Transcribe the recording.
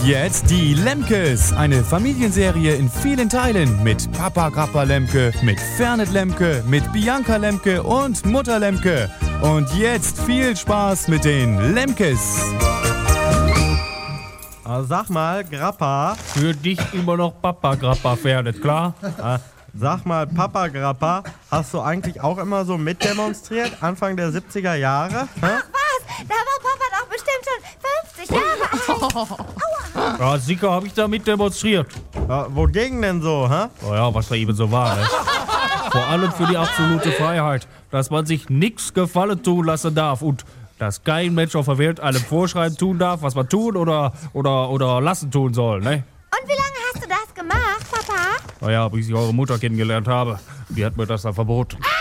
jetzt die Lemkes, eine Familienserie in vielen Teilen mit Papa Grappa Lemke, mit Fernet Lemke, mit Bianca Lemke und Mutter Lemke. Und jetzt viel Spaß mit den Lemkes. Sag mal, Grappa. Für dich immer noch Papa Grappa, Fernet, klar? Sag mal, Papa Grappa, hast du eigentlich auch immer so mitdemonstriert, Anfang der 70er Jahre? Ach was, da war Papa doch bestimmt schon 50 Jahre alt. Ja, sicher habe ich da mitdemonstriert. Wogegen denn so, hä? Naja, was da eben so war, ne? Vor allem für die absolute Freiheit, dass man sich nichts gefallen tun lassen darf und dass kein Mensch auf der Welt einem vorschreiben tun darf, was man tun oder lassen tun soll, ne? Und wie lange hast du das gemacht, Papa? Naja, bis ich eure Mutter kennengelernt habe. Die hat mir das dann verboten.